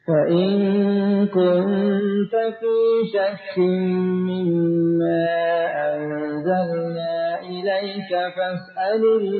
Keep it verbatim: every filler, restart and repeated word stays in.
فإن كنت في شك مما أنزلنا إليك فاسأل